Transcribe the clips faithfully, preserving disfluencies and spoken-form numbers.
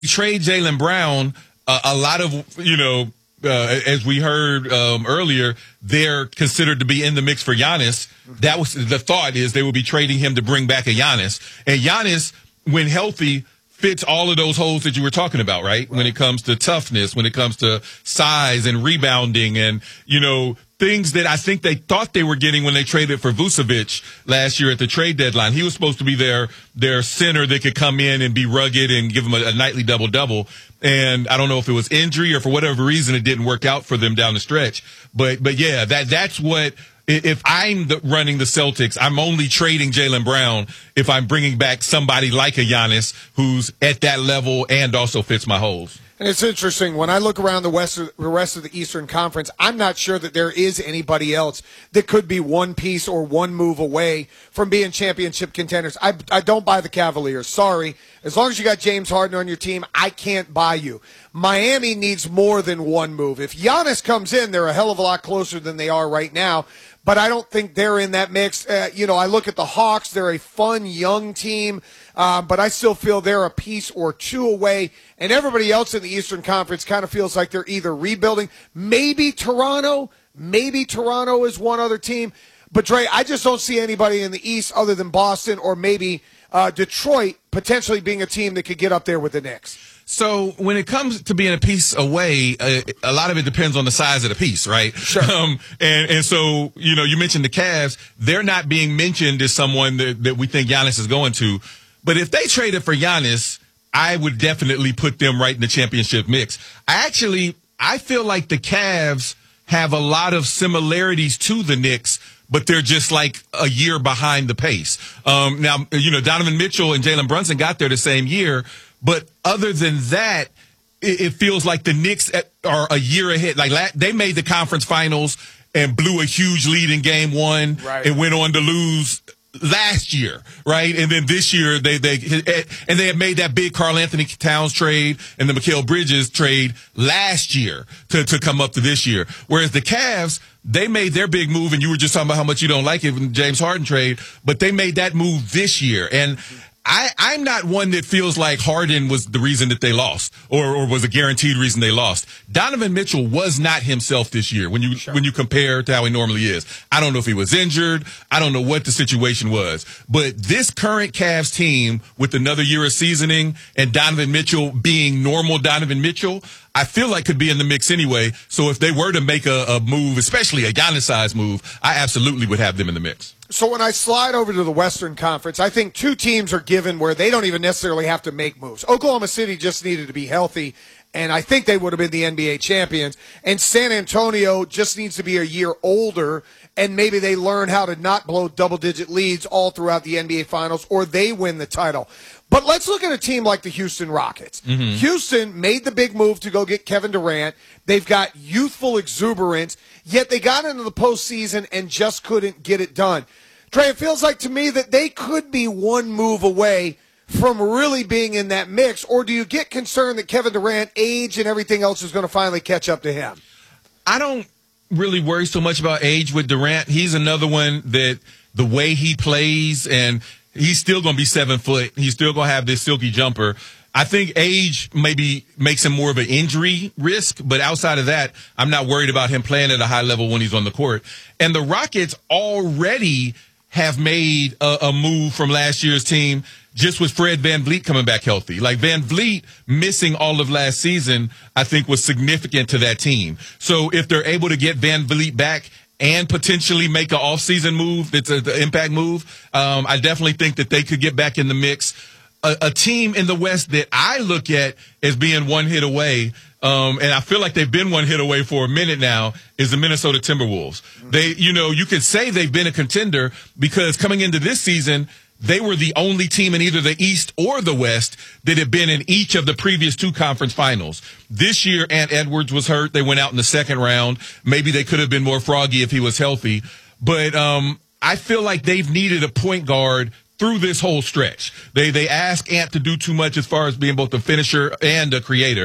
trade Jaylen Brown, uh, a lot of, you know, uh, as we heard um, earlier, they're considered to be in the mix for Giannis. That was the thought, is they will be trading him to bring back a Giannis. And Giannis, when healthy, fits all of those holes that you were talking about, right? right? When it comes to toughness, when it comes to size and rebounding and, you know, things that I think they thought they were getting when they traded for Vucevic last year at the trade deadline. He was supposed to be their their center that could come in and be rugged and give them a, a nightly double-double. And I don't know if it was injury or for whatever reason it didn't work out for them down the stretch. But, but yeah, that that's what – if I'm the, running the Celtics, I'm only trading Jaylen Brown if I'm bringing back somebody like a Giannis who's at that level and also fits my holes. And it's interesting, when I look around the, west, the rest of the Eastern Conference, I'm not sure that there is anybody else that could be one piece or one move away from being championship contenders. I, I don't buy the Cavaliers. Sorry. As long as you got James Harden on your team, I can't buy you. Miami needs more than one move. If Giannis comes in, they're a hell of a lot closer than they are right now. But I don't think they're in that mix. Uh, you know, I look at the Hawks. They're a fun, young team, uh, but I still feel they're a piece or two away. And everybody else in the Eastern Conference kind of feels like they're either rebuilding. Maybe Toronto. Maybe Toronto is one other team. But, Dre, I just don't see anybody in the East other than Boston or maybe uh, Detroit potentially being a team that could get up there with the Knicks. So when it comes to being a piece away, uh, a lot of it depends on the size of the piece, right? Sure. Um, and, and so, you know, you mentioned the Cavs. They're not being mentioned as someone that, that we think Giannis is going to. But if they traded for Giannis, I would definitely put them right in the championship mix. I actually, I feel like the Cavs have a lot of similarities to the Knicks, but they're just like a year behind the pace. Um, now, you know, Donovan Mitchell and Jalen Brunson got there the same year. But other than that, it feels like the Knicks are a year ahead. Like they made the conference finals and blew a huge lead in game one right. and went on to lose last year, right? And then this year they they and they had made that big Karl Anthony Towns trade and the Mikal Bridges trade last year to to come up to this year. Whereas the Cavs, they made their big move, and you were just talking about how much you don't like it in the James Harden trade, but they made that move this year. And I, I'm not one that feels like Harden was the reason that they lost or, or was a guaranteed reason they lost. Donovan Mitchell was not himself this year when you sure. when you compare to how he normally is. I don't know if he was injured. I don't know what the situation was. But this current Cavs team with another year of seasoning and Donovan Mitchell being normal Donovan Mitchell, I feel like could be in the mix anyway. So if they were to make a, a move, especially a Giannis-sized move, I absolutely would have them in the mix. So when I slide over to the Western Conference, I think two teams are given where they don't even necessarily have to make moves. Oklahoma City just needed to be healthy, and I think they would have been the N B A champions. And San Antonio just needs to be a year older, and maybe they learn how to not blow double-digit leads all throughout the N B A Finals, or they win the title. But let's look at a team like the Houston Rockets. Mm-hmm. Houston made the big move to go get Kevin Durant. They've got youthful exuberance, yet they got into the postseason and just couldn't get it done. Trey, it feels like to me that they could be one move away from really being in that mix, or do you get concerned that Kevin Durant, age and everything else is going to finally catch up to him? I don't really worry so much about age with Durant. He's another one that the way he plays, and he's still going to be seven foot. He's still going to have this silky jumper. I think age maybe makes him more of an injury risk, but outside of that, I'm not worried about him playing at a high level when he's on the court. And the Rockets already have made a, a move from last year's team just with Fred VanVleet coming back healthy. Like VanVleet missing all of last season, I think was significant to that team. So if they're able to get VanVleet back and potentially make an off-season move, that's an impact move, um, I definitely think that they could get back in the mix. A, a team in the West that I look at as being one hit away, um, and I feel like they've been one hit away for a minute now, is the Minnesota Timberwolves. They, you know, you could say they've been a contender because coming into this season, they were the only team in either the East or the West that had been in each of the previous two conference finals. This year, Ant Edwards was hurt. They went out in the second round. Maybe they could have been more froggy if he was healthy. But um, I feel like they've needed a point guard through this whole stretch. They they ask Ant to do too much as far as being both a finisher and a creator.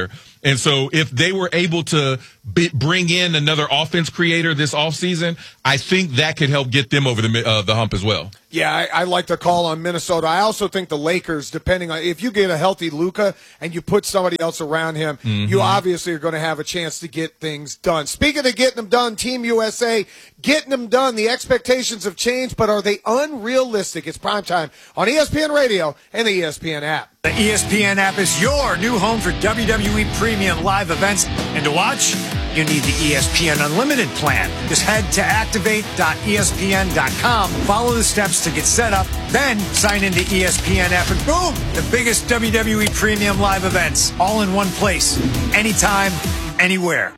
And so if they were able to be, bring in another offense creator this offseason, I think that could help get them over the uh, the hump as well. Yeah, I, I like the call on Minnesota. I also think the Lakers, depending on if you get a healthy Luka and you put somebody else around him, mm-hmm. you obviously are going to have a chance to get things done. Speaking of getting them done, Team U S A, getting them done. The expectations have changed, but are they unrealistic? It's primetime on E S P N Radio and the E S P N app. The E S P N app is your new home for W W E premium live events. And to watch, you need the E S P N Unlimited plan. Just head to activate dot E S P N dot com, follow the steps to get set up, then sign into E S P N app, and boom, the biggest W W E premium live events, all in one place, anytime, anywhere.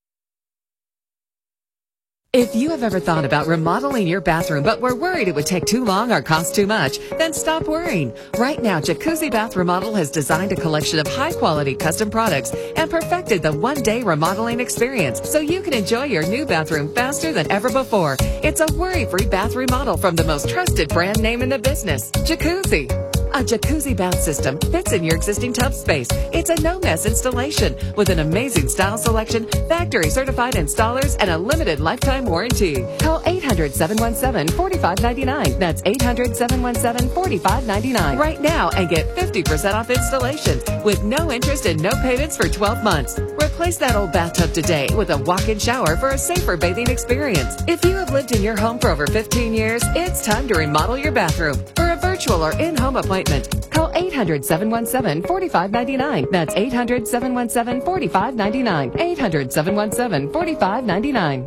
If you have ever thought about remodeling your bathroom but were worried it would take too long or cost too much, then stop worrying. Right now, Jacuzzi Bath Remodel has designed a collection of high-quality custom products and perfected the one-day remodeling experience so you can enjoy your new bathroom faster than ever before. It's a worry-free bath remodel from the most trusted brand name in the business, Jacuzzi. A jacuzzi bath system fits in your existing tub space. It's a no-mess installation with an amazing style selection, factory-certified installers, and a limited lifetime warranty. Call eight hundred, seven one seven, four five nine nine. That's eight hundred, seven one seven, four five nine nine right now and get fifty percent off installation with no interest and no payments for twelve months. Replace that old bathtub today with a walk-in shower for a safer bathing experience. If you have lived in your home for over fifteen years, it's time to remodel your bathroom. For a virtual or in-home appointment, call eight hundred, seven one seven, four five nine nine. That's eight hundred, seven one seven, four five nine nine. eight hundred, seven one seven, four five nine nine.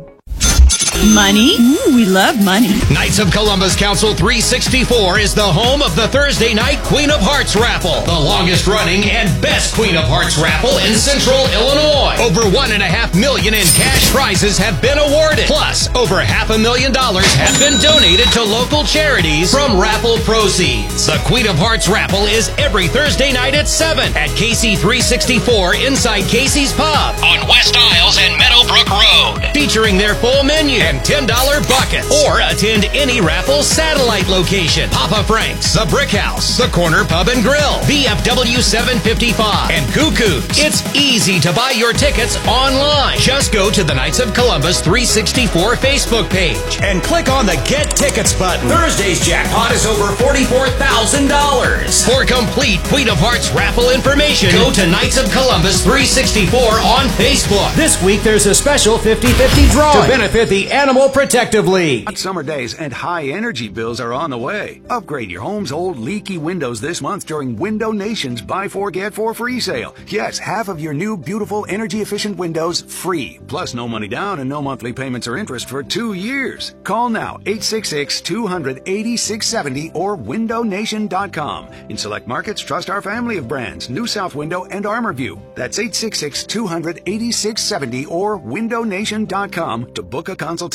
Money? Ooh, we love money. Knights of Columbus Council three sixty-four is the home of the Thursday night Queen of Hearts raffle, the longest running and best Queen of Hearts raffle in Central Illinois. Over one and a half million in cash prizes have been awarded. Plus, over half a million dollars have been donated to local charities from raffle proceeds. The Queen of Hearts raffle is every Thursday night at seven at K C three sixty-four inside Casey's Pub on West Isles and Meadowbrook Road, featuring their full menu and ten dollar buckets. Or attend any raffle satellite location: Papa Frank's, the Brick House, the Corner Pub and Grill, V F W seven fifty-five, and Cuckoo's. It's easy to buy your tickets online. Just go to the Knights of Columbus three sixty-four Facebook page and click on the Get Tickets button. Thursday's jackpot is over forty-four thousand dollars. For complete Queen of Hearts raffle information, go to Knights of Columbus three sixty-four on Facebook. This week there's a special fifty fifty drawing to benefit the Animal Protective League. Hot summer days and high energy bills are on the way. Upgrade your home's old leaky windows this month during Window Nation's Buy Four Get Four free sale. Yes, half of your new beautiful energy efficient windows free. Plus no money down and no monthly payments or interest for two years. Call now eight six six, two hundred, eighty-six seventy or window nation dot com. In select markets, trust our family of brands, New South Window and ArmorView. That's eight six six, two hundred, eighty-six seventy or window nation dot com to book a consultation.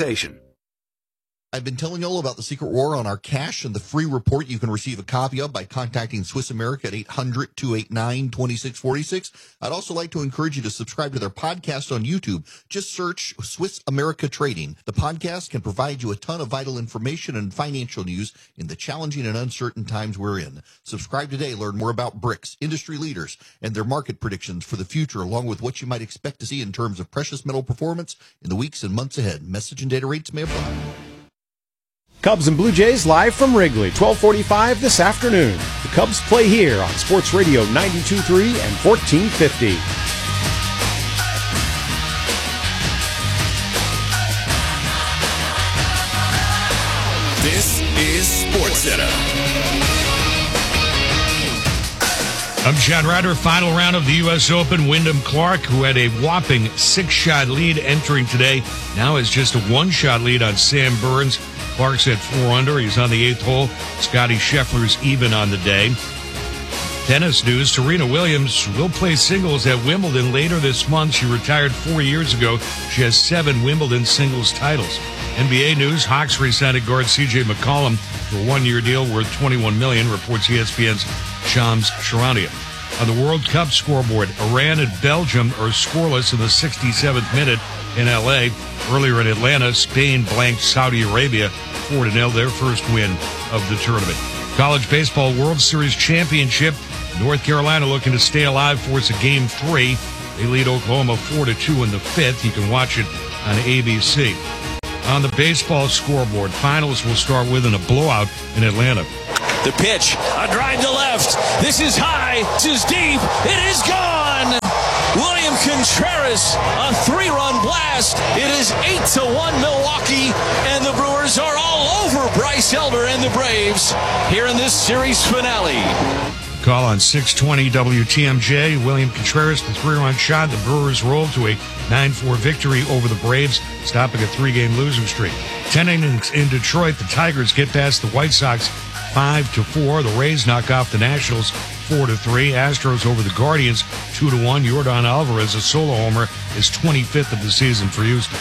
I've been telling you all about the secret war on our cash and the free report you can receive a copy of by contacting Swiss America at eight hundred, two eight nine, two six four six. I'd also like to encourage you to subscribe to their podcast on YouTube. Just search Swiss America Trading. The podcast can provide you a ton of vital information and financial news in the challenging and uncertain times we're in. Subscribe today. Learn more about BRICS, industry leaders, and their market predictions for the future, along with what you might expect to see in terms of precious metal performance in the weeks and months ahead. Message and data rates may apply. Cubs and Blue Jays live from Wrigley, twelve forty-five this afternoon. The Cubs play here on Sports Radio ninety-two point three and fourteen fifty. This is SportsCenter. I'm John Ryder. Final round of the U S Open. Wyndham Clark, who had a whopping six-shot lead entering today, now has just a one-shot lead on Sam Burns. Clark's at four under. He's on the eighth hole. Scotty Scheffler's even on the day. Tennis news. Serena Williams will play singles at Wimbledon later this month. She retired four years ago. She has seven Wimbledon singles titles. N B A news. Hawks re-signed guard C J McCollum for a one-year deal worth twenty-one million dollars, reports E S P N's Shams Charania. On the World Cup scoreboard, Iran and Belgium are scoreless in the sixty-seventh minute in L A. Earlier in Atlanta, Spain blanked Saudi Arabia four to nil, their first win of the tournament. College Baseball World Series Championship. North Carolina looking to stay alive for its a game three. They lead Oklahoma four to two in the fifth. You can watch it on A B C. On the baseball scoreboard, finals will start with in a blowout in Atlanta. The pitch, a drive to left. This is high, this is deep, it is gone. William Contreras, a three-run blast. It is eight to one Milwaukee, and the Brewers are all over Bryce Elder and the Braves here in this series finale. Call on six twenty W T M J. William Contreras, the three-run shot. The Brewers rolled to a nine four victory over the Braves, stopping a three-game losing streak. Ten innings in Detroit, the Tigers get past the White Sox five to four. The Rays knock off the Nationals four to three. Astros over the Guardians two to one. Yordan Alvarez, a solo homer, is twenty-fifth of the season for Houston.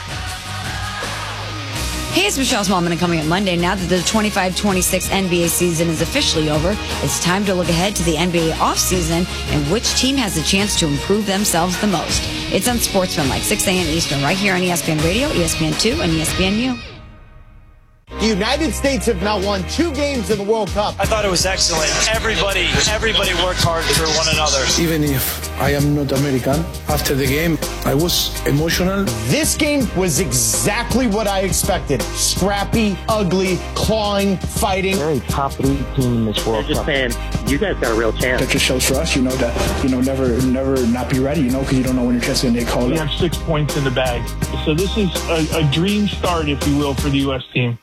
Hey, it's Michelle Smallman, and coming up Monday, now that the twenty-five twenty-six N B A season is officially over, it's time to look ahead to the N B A offseason and which team has a chance to improve themselves the most. It's on Sportsmanlike, six a.m. Eastern, right here on E S P N Radio, E S P N two, and E S P N U. The United States have now won two games in the World Cup. I thought it was excellent. Everybody, everybody worked hard for one another. Even if I am not American, after the game, I was emotional. This game was exactly what I expected. Scrappy, ugly, clawing, fighting. Very top league team in this World Cup. Just saying, you guys got a real chance. That just shows for us, you know, that, you know, never, never not be ready, you know, because you don't know when your chance is going to get called up. We have six points in the bag. So this is a, a dream start, if you will, for the U S team.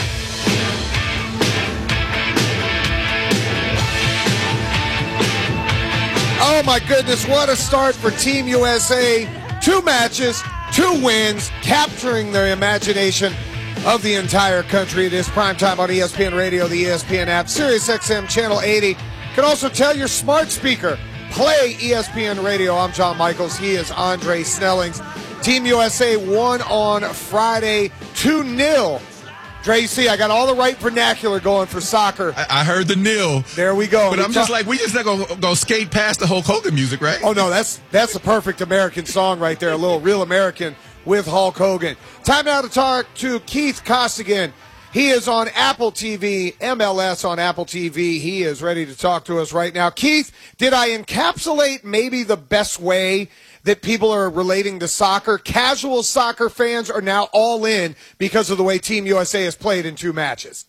Oh, my goodness, what a start for Team U S A. Two matches, two wins, capturing the imagination of the entire country. It is primetime on E S P N Radio, the E S P N app, Sirius X M Channel eighty. You can also tell your smart speaker, play E S P N Radio. I'm John Michaels. He is Andre Snellings. Team U S A won on Friday two nil. Dre, see, I got all the right vernacular going for soccer. I, I heard the nil. There we go. But we I'm talk- just like, we just not going to go skate past the Hulk Hogan music, right? Oh, no, that's that's the perfect American song right there. A little real American with Hulk Hogan. Time now to talk to Keith Costigan. He is on Apple T V, M L S on Apple T V. He is ready to talk to us right now. Keith, did I encapsulate maybe the best way that people are relating to soccer? Casual soccer fans are now all in because of the way Team U S A has played in two matches.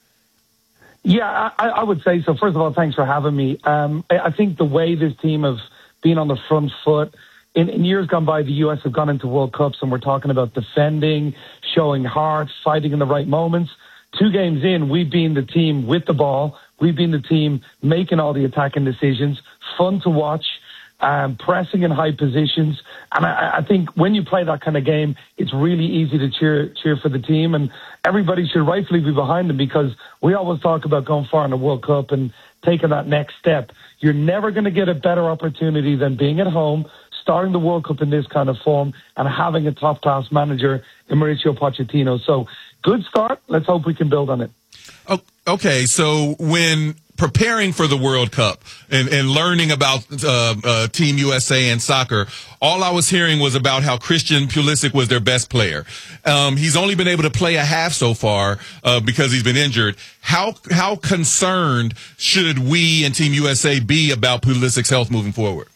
Yeah, I, I would say so. First of all, thanks for having me. Um, I, I think the way this team have been on the front foot, in, in years gone by, the U S have gone into World Cups, and we're talking about defending, showing heart, fighting in the right moments. Two games in, we've been the team with the ball. We've been the team making all the attacking decisions, fun to watch, um, pressing in high positions. And I, I think when you play that kind of game, it's really easy to cheer cheer for the team. And everybody should rightfully be behind them, because we always talk about going far in the World Cup and taking that next step. You're never going to get a better opportunity than being at home, starting the World Cup in this kind of form, and having a top-class manager in Mauricio Pochettino. So good start. Let's hope we can build on it. Oh, okay, so when preparing for the World Cup and, and learning about uh, uh, Team U S A and soccer, all I was hearing was about how Christian Pulisic was their best player. Um, he's only been able to play a half so far uh, because he's been injured. How how concerned should we and Team U S A be about Pulisic's health moving forward?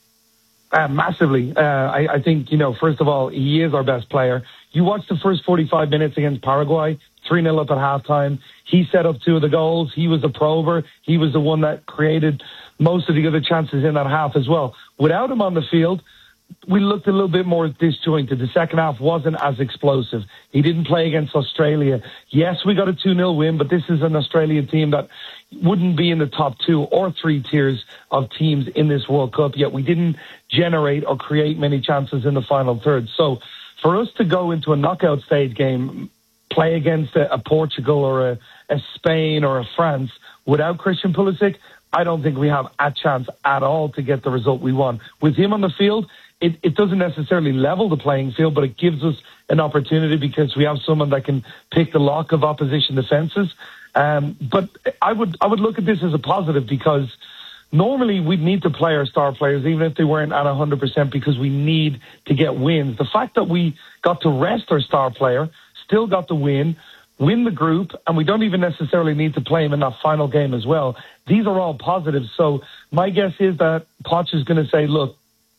Uh, massively. Uh, I, I think, you know, first of all, he is our best player. You watch the first forty-five minutes against Paraguay, three nil up at halftime. He set up two of the goals. He was the prover. He was the one that created most of the other chances in that half as well. Without him on the field, we looked a little bit more disjointed. The second half wasn't as explosive. He didn't play against Australia. Yes, we got a two nil win, but this is an Australian team that wouldn't be in the top two or three tiers of teams in this World Cup, yet we didn't generate or create many chances in the final third. So for us to go into a knockout stage game, play against a, a Portugal or a, a Spain or a France without Christian Pulisic, I don't think we have a chance at all to get the result we want. With him on the field, it, it doesn't necessarily level the playing field, but it gives us an opportunity because we have someone that can pick the lock of opposition defenses. Um, but I would I would look at this as a positive, because normally we'd need to play our star players, even if they weren't at one hundred percent, because we need to get wins. The fact that we got to rest our star player, still got the win, win the group, and we don't even necessarily need to play him in that final game as well. These are all positives. So my guess is that Poch is going to say, look,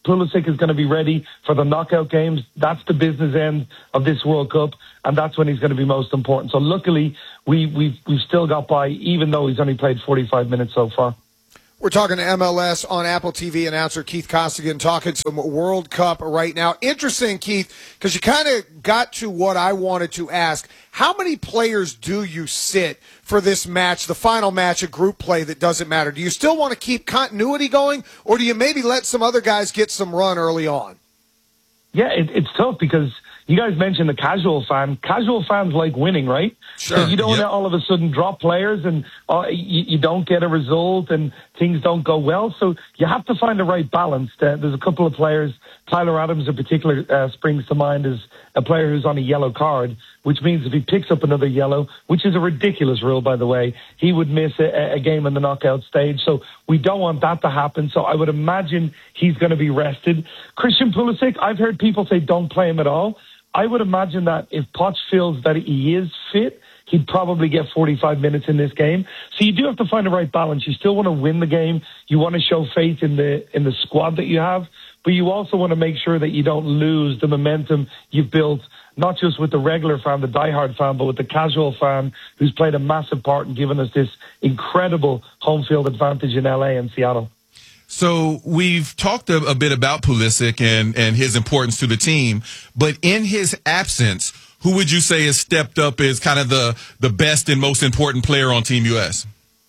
Pulisic is going to be ready for the knockout games. That's the business end of this World Cup, and that's when he's going to be most important. So luckily, we, we've, we've still got by, even though he's only played forty-five minutes so far. We're talking to M L S on Apple T V announcer Keith Costigan, talking some World Cup right now. Interesting, Keith, because you kind of got to what I wanted to ask. How many players do you sit for this match, the final match, a group play that doesn't matter? Do you still want to keep continuity going, or do you maybe let some other guys get some run early on? Yeah, it, it's tough because you guys mentioned the casual fan. Casual fans like winning, right? Sure. So you don't Yep. want to all of a sudden drop players and uh, you, you don't get a result and things don't go well. So you have to find the right balance. Uh, there's a couple of players, Tyler Adams in particular uh, springs to mind as a player who's on a yellow card, which means if he picks up another yellow, which is a ridiculous rule, by the way, he would miss a, a game in the knockout stage. So we don't want that to happen. So I would imagine he's going to be rested. Christian Pulisic, I've heard people say don't play him at all. I would imagine that if Poch feels that he is fit, he'd probably get forty-five minutes in this game. So you do have to find the right balance. You still want to win the game. You want to show faith in the in the squad that you have, but you also want to make sure that you don't lose the momentum you've built, not just with the regular fan, the diehard fan, but with the casual fan who's played a massive part in giving us this incredible home field advantage in L A and Seattle. So we've talked a, a bit about Pulisic and, and his importance to the team, but in his absence, who would you say has stepped up as kind of the, the best and most important player on Team U S?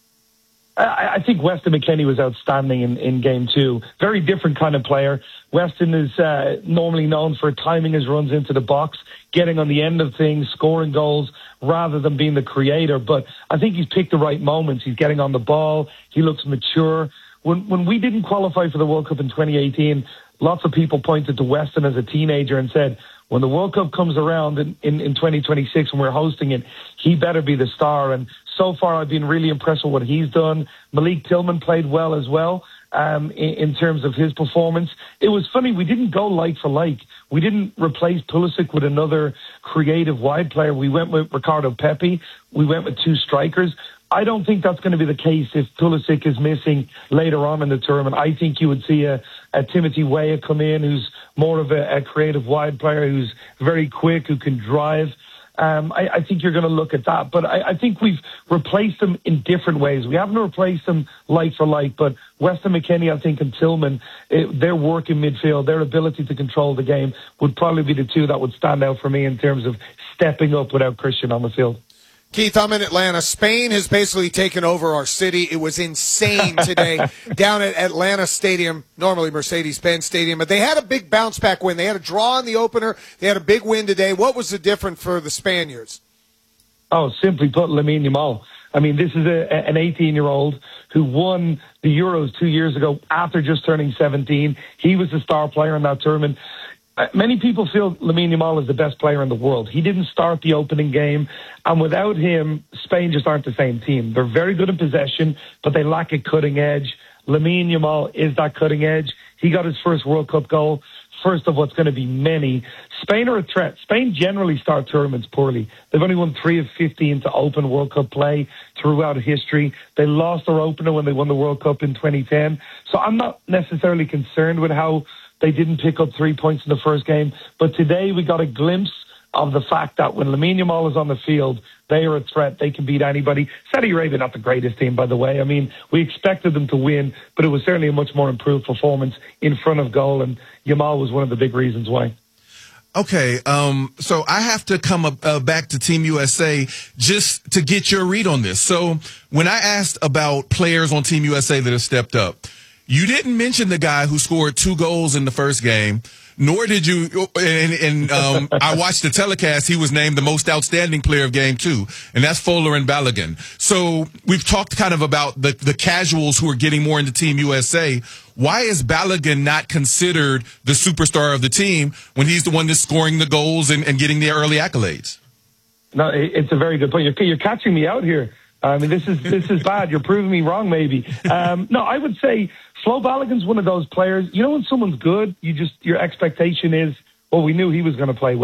I, I think Weston McKennie was outstanding in, in game two. Very different kind of player. Weston is uh, normally known for timing his runs into the box, getting on the end of things, scoring goals, rather than being the creator. But I think he's picked the right moments. He's getting on the ball. He looks mature. When when we didn't qualify for the World Cup in twenty eighteen, lots of people pointed to Weston as a teenager and said, when the World Cup comes around in, in, in twenty twenty-six and we're hosting it, he better be the star. And so far, I've been really impressed with what he's done. Malik Tillman played well as well um, in, in terms of his performance. It was funny, we didn't go like for like. We didn't replace Pulisic with another creative wide player. We went with Ricardo Pepi. We went with two strikers. I don't think that's going to be the case if Pulisic is missing later on in the tournament. I think you would see a, a Timothy Weah come in who's more of a, a creative wide player, who's very quick, who can drive. Um, I, I think you're going to look at that. But I, I think we've replaced them in different ways. We haven't replaced them like for like, but Weston McKennie, I think, and Tillman, it, their work in midfield, their ability to control the game would probably be the two that would stand out for me in terms of stepping up without Christian on the field. Keith, I'm in Atlanta. Spain has basically taken over our city. It was insane today down at Atlanta Stadium, normally Mercedes-Benz Stadium. But they had a big bounce-back win. They had a draw in the opener. They had a big win today. What was the difference for the Spaniards? Oh, simply put, Lamine Yamal. I mean, this is a, an eighteen-year-old who won the Euros two years ago after just turning seventeen. He was the star player in that tournament. Uh, many people feel Lamine Yamal is the best player in the world. He didn't start the opening game, and without him, Spain just aren't the same team. They're very good in possession, but they lack a cutting edge. Lamine Yamal is that cutting edge. He got his first World Cup goal, first of what's going to be many. Spain are a threat. Spain generally start tournaments poorly. They've only won three of fifteen to open World Cup play throughout history. They lost their opener when they won the World Cup in twenty ten. So I'm not necessarily concerned with how they didn't pick up three points in the first game. But today we got a glimpse of the fact that when Lamine Yamal is on the field, they are a threat. They can beat anybody. Saudi Arabia, not the greatest team, by the way. I mean, we expected them to win, but it was certainly a much more improved performance in front of goal, and Yamal was one of the big reasons why. Okay, um, so I have to come up, uh, back to Team U S A just to get your read on this. So when I asked about players on Team U S A that have stepped up, you didn't mention the guy who scored two goals in the first game, nor did you, and, and um, I watched the telecast, he was named the most outstanding player of game two, and that's Folarin Balogun. So we've talked kind of about the, the casuals who are getting more into Team U S A. Why is Balogun not considered the superstar of the team when he's the one that's scoring the goals and, and getting the early accolades? No, it's a very good point. You're, you're catching me out here. I mean, this is this is bad. You're proving me wrong, maybe. Um, no, I would say Flo Balogun's one of those players. You know, when someone's good, you just your expectation is, well, we knew he was going to play well.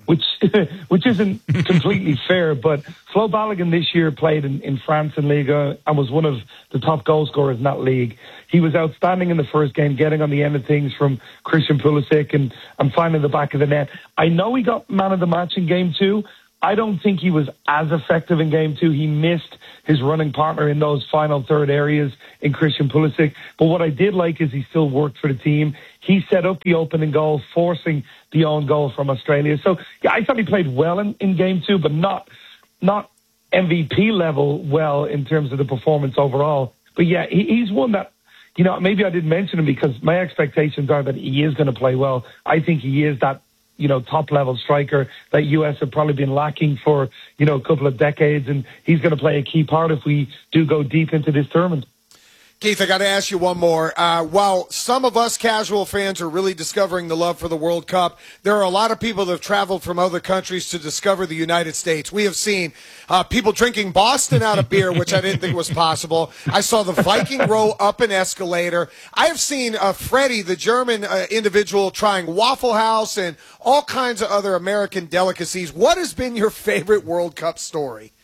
which which isn't completely fair. But Flo Balogun this year played in, in France in Liga and was one of the top goal scorers in that league. He was outstanding in the first game, getting on the end of things from Christian Pulisic and, and finding the back of the net. I know he got man of the match in game two. I don't think he was as effective in game two. He missed his running partner in those final third areas in Christian Pulisic. But what I did like is he still worked for the team. He set up the opening goal, forcing the own goal from Australia. So yeah, I thought he played well in, in game two, but not not M V P level well in terms of the performance overall. But yeah, he, he's one that, you know, maybe I didn't mention him because my expectations are that he is going to play well. I think he is that, you know, top-level striker that U S have probably been lacking for, you know, a couple of decades, and he's going to play a key part if we do go deep into this tournament. Keith, I got to ask you one more. Uh, while some of us casual fans are really discovering the love for the World Cup, there are a lot of people that have traveled from other countries to discover the United States. We have seen uh, people drinking Boston out of beer, which I didn't think was possible. I saw the Viking row up an escalator. I have seen uh, Freddie, the German uh, individual, trying Waffle House and all kinds of other American delicacies. What has been your favorite World Cup story?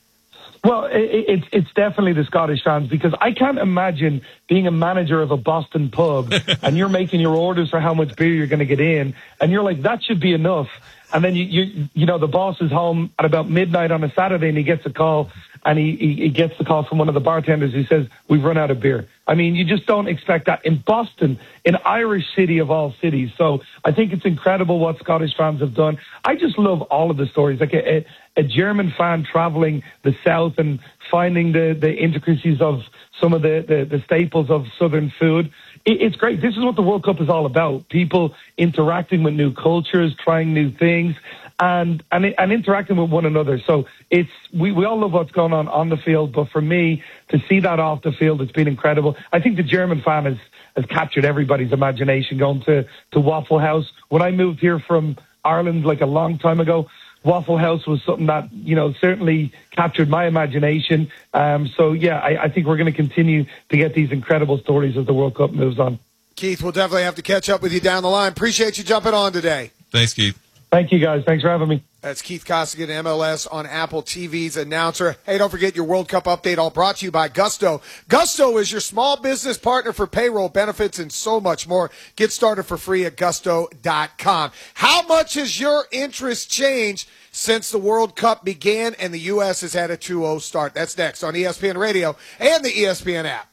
Well, it, it, it's definitely the Scottish fans, because I can't imagine being a manager of a Boston pub and you're making your orders for how much beer you're going to get in, and you're like, that should be enough. And then, you, you you know, the boss is home at about midnight on a Saturday and he gets a call, and he, he, he gets the call from one of the bartenders who says, we've run out of beer. I mean, you just don't expect that in Boston, an Irish city of all cities. So I think it's incredible what Scottish fans have done. I just love all of the stories. Like a, a, a German fan traveling the south and finding the, the intricacies of some of the, the, the staples of southern food. It, it's great. This is what the World Cup is all about. People interacting with new cultures, trying new things, and and, and interacting with one another. So it's we, we all love what's going on on the field, but for me, to see that off the field, it's been incredible. I think the German fan has, has captured everybody's imagination going to, to Waffle House. When I moved here from Ireland like a long time ago, Waffle House was something that, you know, certainly captured my imagination. Um, so, yeah, I, I think we're going to continue to get these incredible stories as the World Cup moves on. Keith, we'll definitely have to catch up with you down the line. Appreciate you jumping on today. Thanks, Keith. Thank you, guys. Thanks for having me. That's Keith Costigan, M L S on Apple T V's announcer. Hey, don't forget your World Cup update, all brought to you by Gusto. Gusto is your small business partner for payroll, benefits, and so much more. Get started for free at gusto dot com. How much has your interest changed since the World Cup began and the U S has had a two oh start? That's next on E S P N Radio and the E S P N app.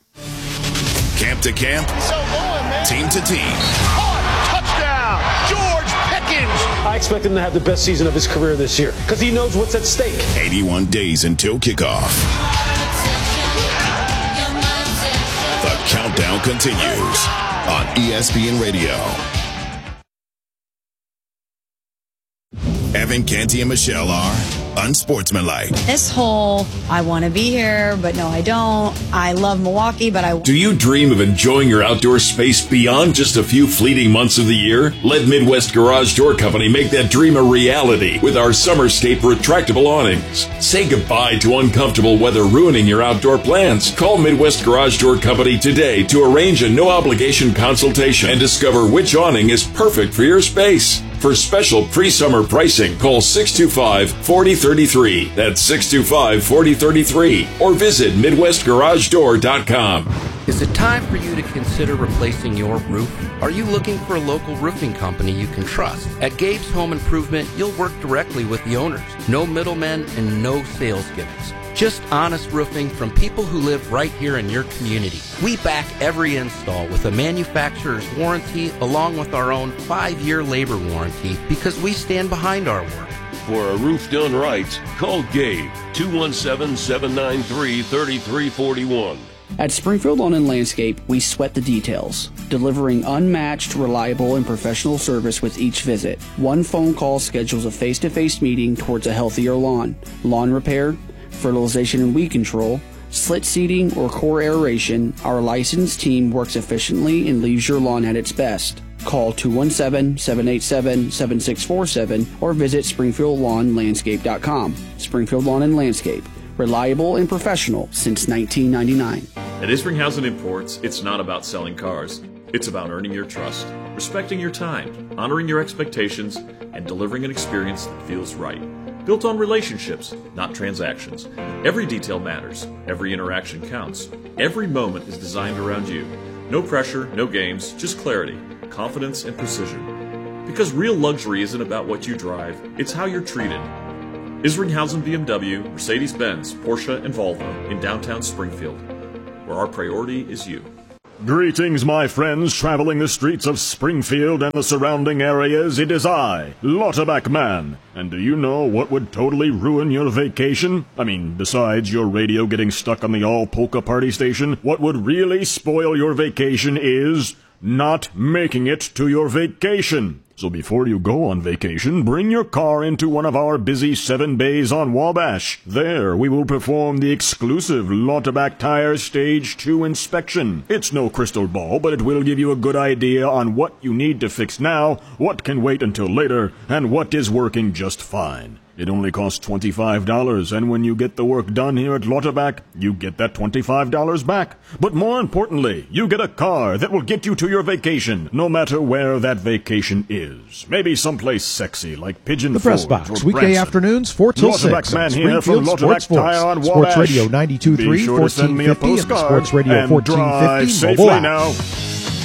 Camp to camp, so going, man. Team to team. Oh, touchdown, George Pickens. I expect him to have the best season of his career this year because he knows what's at stake. eighty-one days until kickoff. The countdown continues on E S P N Radio. Evan, Canty, and Michelle are unsportsmanlike. This whole, I want to be here, but no, I don't. I love Milwaukee, but I... Do you dream of enjoying your outdoor space beyond just a few fleeting months of the year? Let Midwest Garage Door Company make that dream a reality with our Summerscape retractable awnings. Say goodbye to uncomfortable weather ruining your outdoor plans. Call Midwest Garage Door Company today to arrange a no-obligation consultation and discover which awning is perfect for your space. For special pre-summer pricing, call six two five, four zero three three. That's six two five, four zero three three. Or visit midwest garage door dot com. Is it time for you to consider replacing your roof? Are you looking for a local roofing company you can trust? At Gabe's Home Improvement, you'll work directly with the owners. No middlemen and no sales gimmicks. Just honest roofing from people who live right here in your community. We back every install with a manufacturer's warranty along with our own five-year labor warranty because we stand behind our work. For a roof done right, call Gabe, two one seven, seven nine three, three three four one. At Springfield Lawn and Landscape, we sweat the details, delivering unmatched, reliable, and professional service with each visit. One phone call schedules a face-to-face meeting towards a healthier lawn. Lawn repair, fertilization and weed control, slit seeding, or core aeration, our licensed team works efficiently and leaves your lawn at its best. Call two one seven, seven eight seven, seven six four seven or visit springfield lawn landscape dot com. Springfield Lawn and Landscape, reliable and professional since nineteen ninety-nine. At Isringhausen Imports, it's not about selling cars. It's about earning your trust. respecting your time, honoring your expectations, and delivering an experience that feels right. Built on relationships, not transactions. Every detail matters. Every interaction counts. Every moment is designed around you. No pressure, no games, just clarity, confidence, and precision. Because real luxury isn't about what you drive, it's how you're treated. Isringhausen B M W, Mercedes-Benz, Porsche, and Volvo in downtown Springfield, where our priority is you. Greetings, my friends traveling the streets of Springfield and the surrounding areas. It is I, Lauterbach Man. And do you know what would totally ruin your vacation? I mean, besides your radio getting stuck on the all-polka party station, what would really spoil your vacation is not making it to your vacation. So before you go on vacation, bring your car into one of our busy seven bays on Wabash. There, we will perform the exclusive Lauterbach Tire Stage two inspection. It's no crystal ball, but it will give you a good idea on what you need to fix now, what can wait until later, and what is working just fine. It only costs twenty-five dollars, and when you get the work done here at Lauterbach, you get that twenty-five dollars back. But more importantly, you get a car that will get you to your vacation, no matter where that vacation is. Maybe someplace sexy like Pigeon The Press Forge Box, or weekday Branson. afternoons, four till Lauterbach six. Man on here from Springfield Lauterbach Sports Force, Tire on Sports Wabash. Radio ninety-two point three, Be sure to send fourteen me a fifty, and postcard Sports Radio and fourteen drive fifty safely mobile app. now.